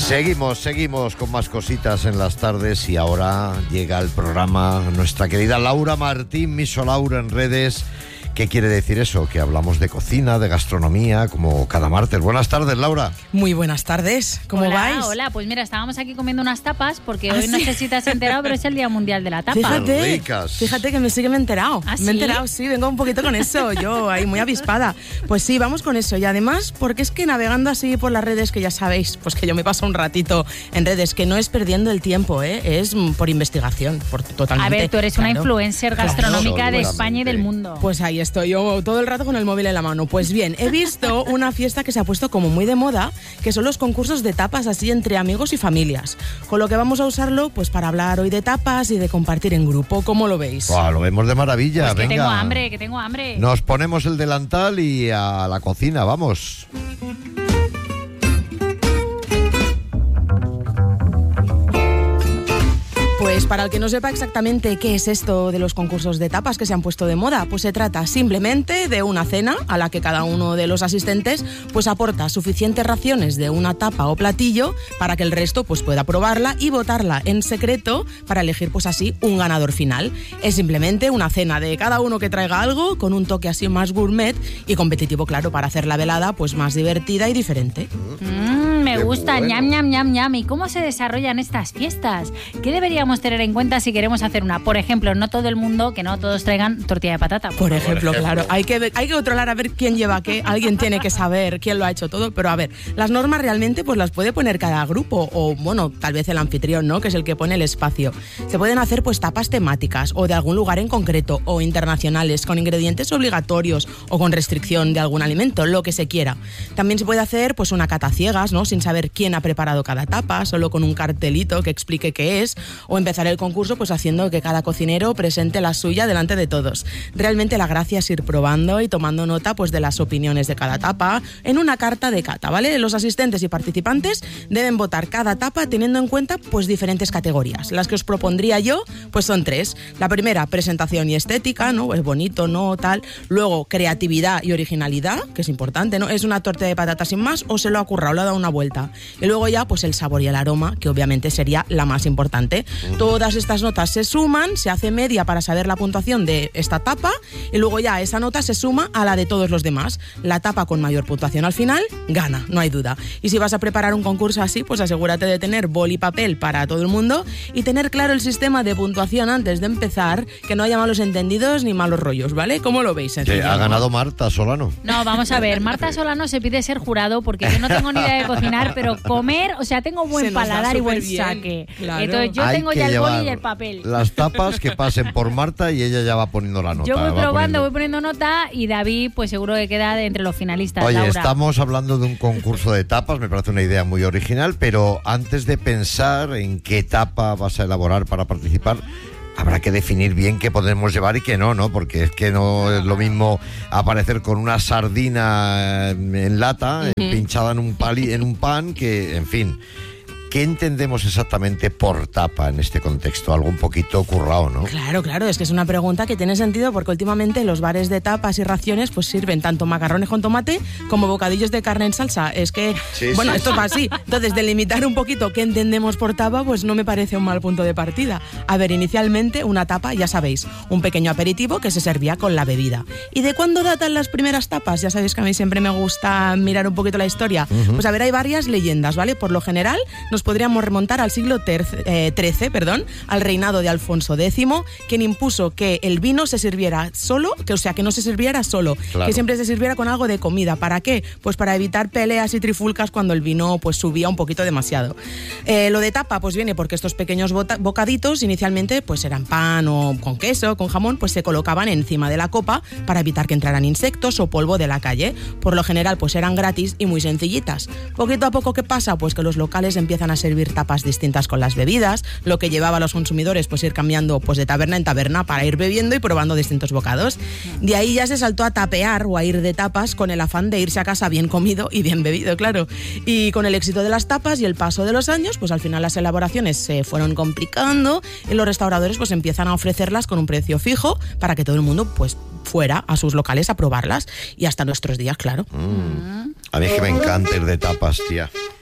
Seguimos con más cositas en las tardes y ahora llega el programa nuestra querida Laura Martín, Miso Laura en redes. ¿Qué quiere decir eso? Que hablamos de cocina, de gastronomía, como cada martes. Buenas tardes, Laura. Muy buenas tardes. ¿Cómo vais? Hola, pues mira, estábamos aquí comiendo unas tapas porque hoy no sé si te has enterado, pero es el Día Mundial de la Tapa. Fíjate que sí que me he enterado. ¿Ah, sí? Me he enterado, sí, vengo un poquito con eso, yo ahí muy avispada. Pues sí, vamos con eso. Y además, porque es que navegando así por las redes, que ya sabéis, pues que yo me paso un ratito en redes, que no es perdiendo el tiempo, es por investigación, totalmente. A ver, tú eres una influencer gastronómica de España y del mundo. Pues ahí estoy yo todo el rato con el móvil en la mano. Pues bien, he visto una fiesta que se ha puesto como muy de moda, que son los concursos de tapas así entre amigos y familias. Con lo que vamos a usarlo pues para hablar hoy de tapas y de compartir en grupo. ¿Cómo lo veis? Lo vemos de maravilla. Pues venga. Que tengo hambre. Nos ponemos el delantal y a la cocina, vamos. Pues para el que no sepa exactamente qué es esto de los concursos de tapas que se han puesto de moda, pues se trata simplemente de una cena a la que cada uno de los asistentes pues aporta suficientes raciones de una tapa o platillo para que el resto pues pueda probarla y votarla en secreto para elegir pues así un ganador final. Es simplemente una cena de cada uno que traiga algo con un toque así más gourmet y competitivo, claro, para hacer la velada pues más divertida y diferente. Me gusta, bueno. ñam, ñam, ñam, ñam. ¿Y cómo se desarrollan estas fiestas? ¿Qué deberíamos tener en cuenta si queremos hacer una? Por ejemplo, no todo el mundo, que no todos traigan tortilla de patata. Por ejemplo, claro. Hay que controlar a ver quién lleva qué. Alguien tiene que saber quién lo ha hecho todo. Pero a ver, las normas realmente pues las puede poner cada grupo. O bueno, tal vez el anfitrión, ¿no? Que es el que pone el espacio. Se pueden hacer pues tapas temáticas o de algún lugar en concreto o internacionales con ingredientes obligatorios o con restricción de algún alimento, lo que se quiera. También se puede hacer pues una cata ciegas, ¿no? Sin saber quién ha preparado cada tapa, solo con un cartelito que explique qué es, o empezar el concurso pues haciendo que cada cocinero presente la suya delante de todos. Realmente la gracia es ir probando y tomando nota pues de las opiniones de cada tapa en una carta de cata, ¿vale? Los asistentes y participantes deben votar cada tapa teniendo en cuenta pues diferentes categorías. Las que os propondría yo pues son 3. La primera, presentación y estética, ¿no? Es bonito, ¿no? Tal. Luego, creatividad y originalidad, que es importante, ¿no? Es una torta de patata sin más o se lo ha currado, le ha dado una vuelta. Y luego ya pues el sabor y el aroma, que obviamente sería la más importante. Todas estas notas se suman, se hace media para saber la puntuación de esta tapa y luego ya esa nota se suma a la de todos los demás. La tapa con mayor puntuación al final gana, no hay duda. Y si vas a preparar un concurso así, pues asegúrate de tener boli y papel para todo el mundo y tener claro el sistema de puntuación antes de empezar, que no haya malos entendidos ni malos rollos, ¿vale? ¿Cómo lo veis? Que ha ganado Marta Solano. No, vamos a ver, Marta Solano se pide ser jurado porque yo no tengo ni idea de cocinar, pero comer, o sea, tengo buen paladar y buen saque. Claro. Entonces yo tengo ya el boli y el papel. Las tapas que pasen por Marta y ella ya va poniendo la nota. Yo voy probando, voy poniendo nota y David pues seguro que queda de entre los finalistas. Oye, Laura. estamos hablando de un concurso de tapas, me parece una idea muy original, pero antes de pensar en qué tapa vas a elaborar para participar, habrá que definir bien qué podemos llevar y qué no, ¿no? Porque es que no es lo mismo aparecer con una sardina en lata, pinchada en un pan, que, en fin. ¿Qué entendemos exactamente por tapa en este contexto? Algo un poquito currado, ¿no? Claro, es que es una pregunta que tiene sentido porque últimamente los bares de tapas y raciones pues sirven tanto macarrones con tomate como bocadillos de carne en salsa. Es que, esto va así. Entonces, delimitar un poquito qué entendemos por tapa, pues no me parece un mal punto de partida. A ver, inicialmente una tapa, ya sabéis, un pequeño aperitivo que se servía con la bebida. ¿Y de cuándo datan las primeras tapas? Ya sabéis que a mí siempre me gusta mirar un poquito la historia. Pues a ver, hay varias leyendas, ¿vale? Por lo general, nos podríamos remontar al siglo XIII, al reinado de Alfonso X, quien impuso que el vino se sirviera solo, que no se sirviera solo, claro, que siempre se sirviera con algo de comida. ¿Para qué? Pues para evitar peleas y trifulcas cuando el vino pues subía un poquito demasiado. Lo de tapa pues viene porque estos pequeños bocaditos inicialmente pues eran pan o con queso, con jamón, pues se colocaban encima de la copa para evitar que entraran insectos o polvo de la calle. Por lo general pues eran gratis y muy sencillitas. Poquito a poco, ¿qué pasa? Pues que los locales empiezan a servir tapas distintas con las bebidas, lo que llevaba a los consumidores pues ir cambiando pues de taberna en taberna para ir bebiendo y probando distintos bocados. De ahí ya se saltó a tapear o a ir de tapas con el afán de irse a casa bien comido y bien bebido, claro. Y con el éxito de las tapas y el paso de los años, pues al final las elaboraciones se fueron complicando y los restauradores pues empiezan a ofrecerlas con un precio fijo para que todo el mundo pues fuera a sus locales a probarlas y hasta nuestros días, claro. A mí es que me encanta ir de tapas, tía.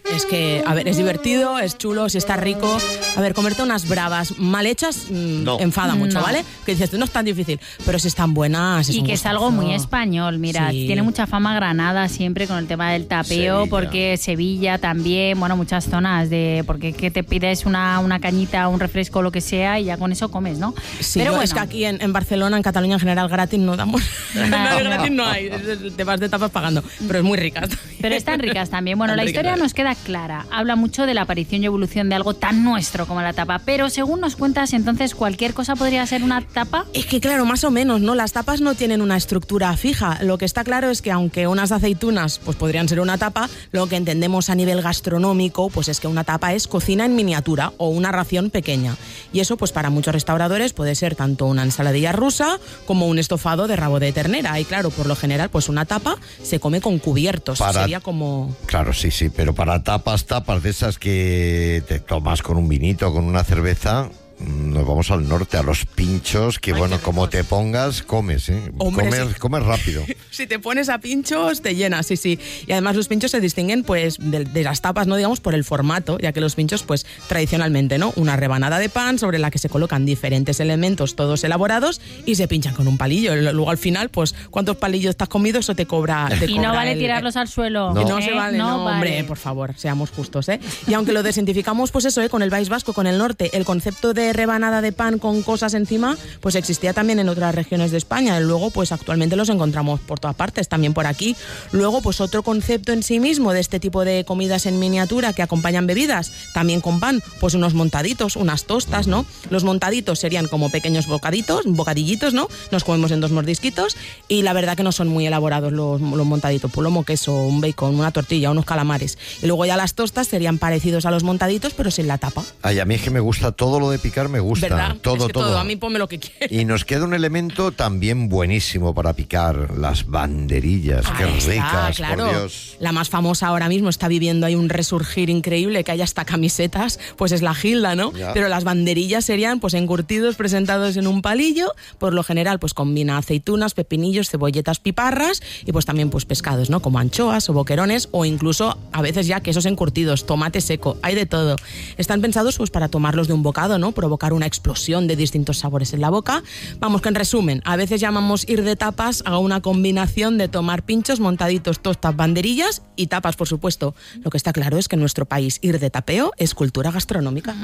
Es que, a ver, es divertido, es chulo, si está rico. A ver, comerte unas bravas mal hechas enfada mucho, ¿vale? Que dices, tú no es tan difícil, pero si están buenas... Y que es algo muy español, mira, tiene mucha fama Granada siempre con el tema del tapeo, Sevilla. Porque Sevilla también, bueno, muchas zonas porque que te pides una cañita, un refresco, lo que sea, y ya con eso comes, ¿no? Sí, pero bueno, es que aquí en Barcelona, en Cataluña en general, gratis no damos... Nada, gratis no hay, te vas de tapas pagando, pero es muy ricas. Pero están ricas también. Bueno, la historia nos queda clara. Habla mucho de la aparición y evolución de algo tan nuestro como la tapa. Pero según nos cuentas, entonces, ¿cualquier cosa podría ser una tapa? Es que claro, más o menos, ¿no? Las tapas no tienen una estructura fija. Lo que está claro es que aunque unas aceitunas pues podrían ser una tapa, lo que entendemos a nivel gastronómico pues es que una tapa es cocina en miniatura o una ración pequeña. Y eso pues para muchos restauradores puede ser tanto una ensaladilla rusa como un estofado de rabo de ternera. Y claro, por lo general pues una tapa se come con cubiertos. Sería como... Claro, sí, pero para tapas de esas que te tomas con un vinito, con una cerveza... Nos vamos al norte, a los pinchos, que bueno, como te pongas, comes, ¿eh? Hombre, comes rápido. Si te pones a pinchos, te llenas, sí. Y además los pinchos se distinguen, pues, de las tapas, ¿no? Digamos, por el formato, ya que los pinchos, pues, tradicionalmente, ¿no? Una rebanada de pan sobre la que se colocan diferentes elementos, todos elaborados, y se pinchan con un palillo. Luego, al final, pues, ¿cuántos palillos te has comido? Eso te cobra... Y no vale tirarlos al suelo. No se vale, no, hombre, por favor, seamos justos, ¿eh? Y aunque lo desidentificamos, pues eso, con el País Vasco, con el norte, el concepto de rebanada de pan con cosas encima, pues existía también en otras regiones de España. Luego, pues actualmente los encontramos por todas partes, también por aquí. Luego, pues otro concepto en sí mismo de este tipo de comidas en miniatura que acompañan bebidas, también con pan, pues unos montaditos, unas tostas, ¿no? Los montaditos serían como pequeños bocadillitos, ¿no? Nos comemos en 2 mordisquitos y la verdad que no son muy elaborados los montaditos, pues lomo, queso, un bacon, una tortilla, unos calamares. Y luego ya las tostas serían parecidos a los montaditos, pero sin la tapa. Ay, a mí es que me gusta todo lo de picar, me gusta. ¿Verdad? Todo. A mí ponme lo que quieras. Y nos queda un elemento también buenísimo para picar, las banderillas. Qué ricas, claro. Por Dios. La más famosa ahora mismo está viviendo ahí un resurgir increíble, que hay hasta camisetas, pues es la gilda, ¿no? Ya. Pero las banderillas serían pues encurtidos presentados en un palillo, por lo general pues combina aceitunas, pepinillos, cebolletas, piparras y pues también pues pescados, ¿no? Como anchoas o boquerones o incluso a veces ya quesos encurtidos, tomate seco, hay de todo. Están pensados pues para tomarlos de un bocado, ¿no? Provocar una explosión de distintos sabores en la boca. Vamos, que en resumen, a veces llamamos ir de tapas a una combinación de tomar pinchos, montaditos, tostas, banderillas y tapas, por supuesto. Lo que está claro es que en nuestro país ir de tapeo es cultura gastronómica.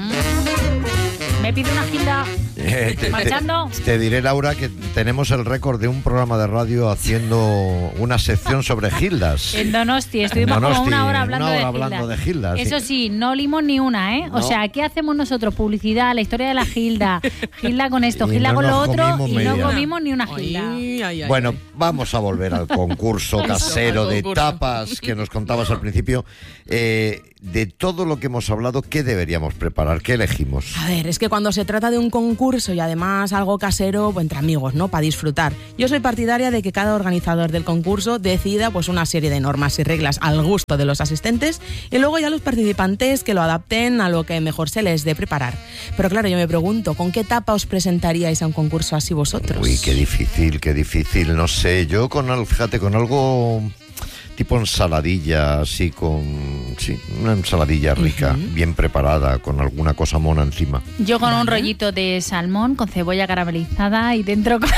Me pide una gilda. Marchando. Te diré, Laura, que tenemos el récord de un programa de radio haciendo una sección sobre gildas. En Donosti, estuvimos como una hora hablando de gildas. Eso sí, no olimos ni una, ¿eh? No. O sea, ¿qué hacemos nosotros? Publicidad, la historia de la gilda, gilda con esto, gilda con lo otro, y no comimos ni una gilda. Bueno, vamos a volver al concurso casero de tapas que nos contabas al principio. De todo lo que hemos hablado, ¿qué deberíamos preparar? ¿Qué elegimos? A ver, es que cuando se trata de un concurso y además algo casero, pues entre amigos, ¿no? Para disfrutar. Yo soy partidaria de que cada organizador del concurso decida pues una serie de normas y reglas al gusto de los asistentes y luego ya los participantes que lo adapten a lo que mejor se les dé preparar. Pero claro, yo me pregunto, ¿con qué tapa os presentaríais a un concurso así vosotros? Uy, qué difícil. No sé, yo con algo... tipo ensaladilla, así una ensaladilla rica, bien preparada, con alguna cosa mona encima. Yo con un rollito de salmón, con cebolla caramelizada y dentro con...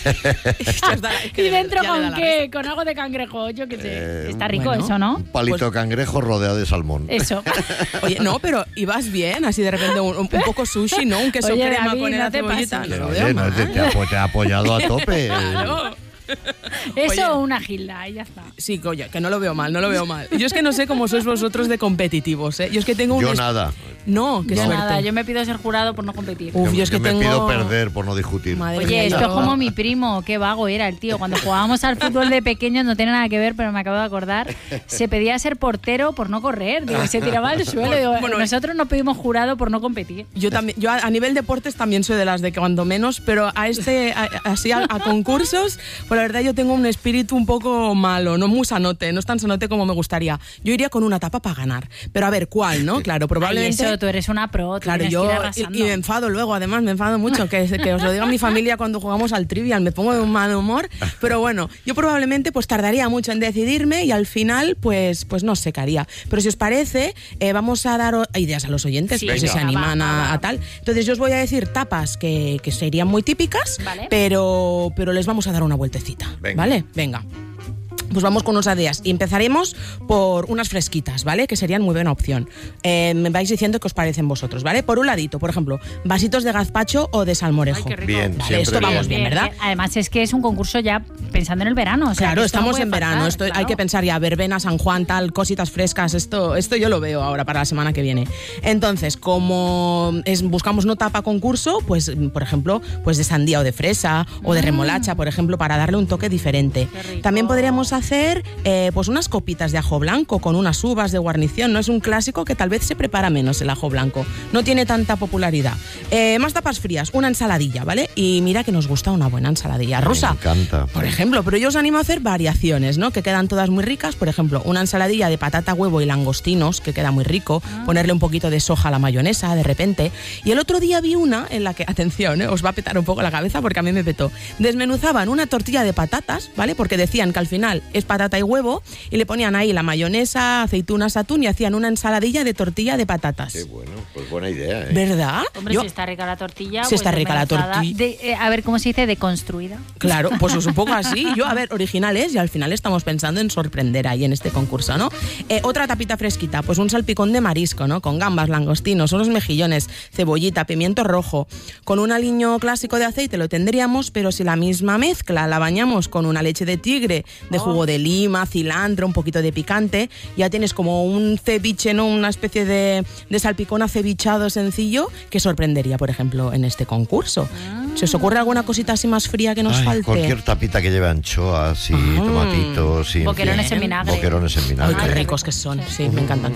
¿Y dentro con qué? Con algo de cangrejo, yo qué sé. Está rico eso, ¿no? Un palito de cangrejo rodeado de salmón. Eso. Oye, no, pero ibas bien, así de repente un poco sushi, ¿no? Un queso crema David, con la cebollita. Te ha apoyado a tope. Claro. Eso o una gilda, y ya está. Sí, oye, que no lo veo mal. Yo es que no sé cómo sois vosotros de competitivos, ¿eh? Yo es que tengo nada. No, qué suerte. Nada, yo me pido ser jurado por no competir. Yo es que me pido perder por no discutir. Oye, esto es como mi primo, qué vago era el tío. Cuando jugábamos al fútbol de pequeños, no tiene nada que ver, pero me acabo de acordar, se pedía ser portero por no correr, digo, y se tiraba al suelo. Digo, bueno, nosotros nos pedimos jurado por no competir. Yo también, a nivel deportes también soy de las de que cuando menos, pero así a concursos, pues la verdad yo tengo tengo un espíritu un poco malo, no muy sanote, no es tan sanote como me gustaría. Yo iría con una tapa para ganar. Pero a ver, ¿cuál, no? Claro, probablemente... Ay, eso, tú eres una pro, claro, yo y me enfado luego, además me enfado mucho, que os lo diga mi familia cuando jugamos al Trivial, me pongo de un mal humor, pero bueno, yo probablemente pues tardaría mucho en decidirme y al final pues no sé qué haría. Pero si os parece, vamos a dar ideas a los oyentes, sí, pues si se animan a tal. Entonces yo os voy a decir tapas que serían muy típicas, ¿vale? pero les vamos a dar una vueltecita. Venga. ¿Vale? Venga. Pues vamos con unas ideas y empezaremos por unas fresquitas, ¿vale? Que serían muy buena opción. Me vais diciendo qué os parecen vosotros, ¿vale? Por un ladito, por ejemplo, vasitos de gazpacho o de salmorejo. Ay, qué rico. Bien, vale, esto bien. Vamos bien, ¿verdad? Además es que es un concurso ya pensando en el verano. O sea, claro, estamos en verano. faltar, Esto claro. hay que pensar ya, verbena, San Juan, tal, cositas frescas. Esto yo lo veo ahora para la semana que viene. Entonces, como buscamos no tapa concurso, pues, por ejemplo, pues de sandía o de fresa o de remolacha, por ejemplo, para darle un toque diferente. También podríamos hacer pues unas copitas de ajo blanco con unas uvas de guarnición. No es un clásico que tal vez se prepara menos el ajo blanco. No tiene tanta popularidad. Más tapas frías, una ensaladilla, ¿vale? Y mira que nos gusta una buena ensaladilla rusa. Me encanta. Por ejemplo, pero yo os animo a hacer variaciones, ¿no? Que quedan todas muy ricas. Por ejemplo, una ensaladilla de patata, huevo y langostinos, que queda muy rico. Ponerle un poquito de soja a la mayonesa, de repente. Y el otro día vi una en la que, atención, os va a petar un poco la cabeza porque a mí me petó. Desmenuzaban una tortilla de patatas, ¿vale? Porque decían que al final es patata y huevo, y le ponían ahí la mayonesa, aceitunas, atún y hacían una ensaladilla de tortilla de patatas. Qué bueno, pues buena idea, ¿eh? ¿Verdad? Hombre, si está rica la tortilla. Si pues está rica la tortilla. A ver, ¿cómo se dice? Deconstruida. Claro, pues es un poco así. Yo, a ver, originales y al final estamos pensando en sorprender ahí en este concurso, ¿no? Otra tapita fresquita, pues un salpicón de marisco, ¿no? Con gambas, langostinos, unos mejillones, cebollita, pimiento rojo. Con un aliño clásico de aceite lo tendríamos, pero si la misma mezcla la bañamos con una leche de tigre, de jugo de lima, cilantro, un poquito de picante, ya tienes como un ceviche, ¿no? Una especie de salpicón acevichado sencillo que sorprendería, por ejemplo, en este concurso. ¿Se os ocurre alguna cosita así más fría que nos falte? Cualquier tapita que lleve anchoas y tomatitos y boquerones en vinagre. Boquerones en vinagre. Ay, qué ricos que son, sí, me encantan.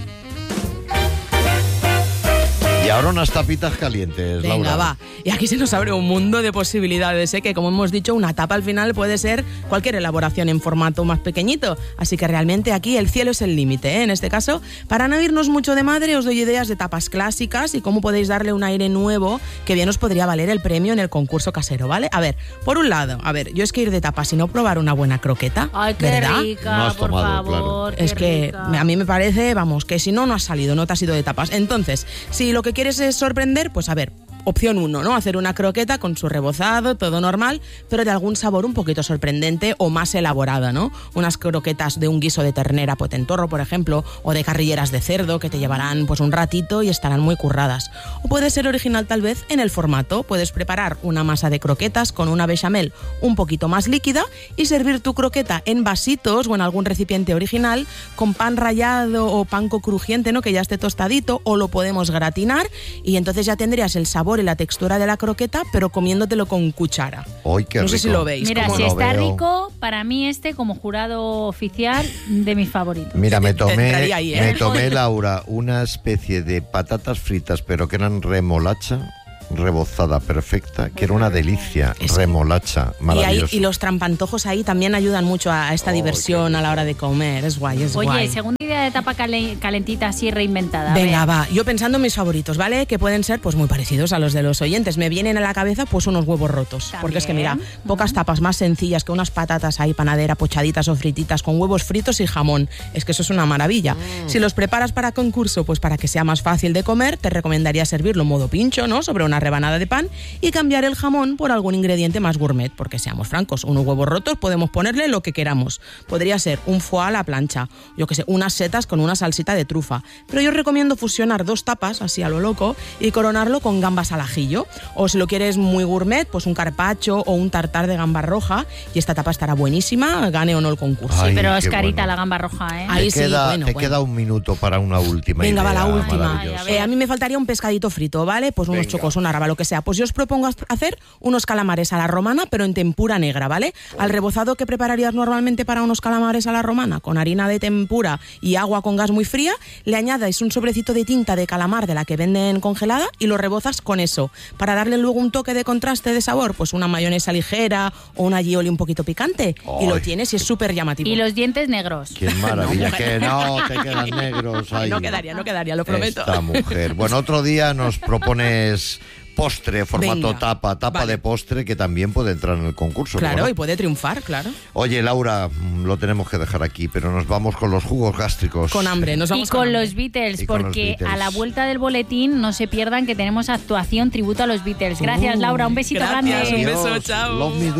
Y ahora unas tapitas calientes, Venga, Laura. va. Y aquí se nos abre un mundo de posibilidades, que como hemos dicho, una tapa al final puede ser cualquier elaboración en formato más pequeñito. Así que realmente aquí el cielo es el límite, En este caso, para no irnos mucho de madre, os doy ideas de tapas clásicas y cómo podéis darle un aire nuevo que bien os podría valer el premio en el concurso casero, ¿vale? A ver, por un lado, yo es que ir de tapas y no probar una buena croqueta, Ay, qué ¿verdad? rica, No has por tomado, favor. Es que a mí me parece, que si no has salido, no te has ido de tapas. Entonces, si lo que quieres es sorprender, pues a ver, opción 1, ¿no? Hacer una croqueta con su rebozado, todo normal, pero de algún sabor un poquito sorprendente o más elaborado, ¿no? Unas croquetas de un guiso de ternera potentorro, por ejemplo, o de carrilleras de cerdo que te llevarán pues un ratito y estarán muy curradas. O puede ser original tal vez en el formato. Puedes preparar una masa de croquetas con una bechamel un poquito más líquida y servir tu croqueta en vasitos o en algún recipiente original con pan rallado o panko crujiente, ¿no? Que ya esté tostadito, o lo podemos gratinar y entonces ya tendrías el sabor y la textura de la croqueta, pero comiéndotelo con cuchara. ¡Ay, qué rico! No sé si lo veis. Mira, ¿Cómo si lo está veo? rico, para mí como jurado oficial de mis favoritos. Mira, me Entraría ahí, tomé, Laura, una especie de patatas fritas, pero que eran remolacha, rebozada perfecta, que era una delicia. Remolacha, maravilloso. Y los trampantojos ahí también ayudan mucho a esta diversión a la hora de comer. Es guay, es guay. Oye, segunda idea de tapa calentita así reinventada. Venga, va. Yo pensando en mis favoritos, ¿vale? Que pueden ser pues muy parecidos a los de los oyentes. Me vienen a la cabeza pues unos huevos rotos. También. Porque es que mira, pocas tapas más sencillas que unas patatas ahí panadera pochaditas o frititas con huevos fritos y jamón. Es que eso es una maravilla. Si los preparas para concurso, pues para que sea más fácil de comer, te recomendaría servirlo en modo pincho, ¿no? Sobre una rebanada de pan y cambiar el jamón por algún ingrediente más gourmet, porque seamos francos, unos huevos rotos podemos ponerle lo que queramos. Podría ser un foie a la plancha, yo que sé, unas setas con una salsita de trufa. Pero yo recomiendo fusionar dos tapas, así a lo loco, y coronarlo con gambas al ajillo. O si lo quieres muy gourmet, pues un carpaccio o un tartar de gamba roja, y esta tapa estará buenísima, gane o no el concurso. Ay, Pero es qué carita bueno. la gamba roja, Ahí sí, Te queda un minuto para una última Venga, idea. va la última. Maravillosa. A mí me faltaría un pescadito frito, ¿vale? Pues unos Venga. chocos, una raba, lo que sea. Pues yo os propongo hacer unos calamares a la romana, pero en tempura negra, ¿vale? Al rebozado que prepararías normalmente para unos calamares a la romana, con harina de tempura y agua con gas muy fría, le añades un sobrecito de tinta de calamar de la que venden congelada y lo rebozas con eso. Para darle luego un toque de contraste de sabor, pues una mayonesa ligera o una aioli un poquito picante. Y lo tienes y es súper llamativo. Y los dientes negros. ¡Qué maravilla! Que no te quedan negros ahí. No quedaría, lo prometo. Esta mujer. Bueno, otro día nos propones postre, formato tapa de postre, que también puede entrar en el concurso. Claro, ¿no? Y puede triunfar, claro. Oye, Laura, lo tenemos que dejar aquí, pero nos vamos con los jugos gástricos. Con hambre, nos vamos y con los Beatles, porque a la vuelta del boletín no se pierdan que tenemos actuación tributo a los Beatles. Gracias, Laura, un besito grande. Un beso, chao. Love me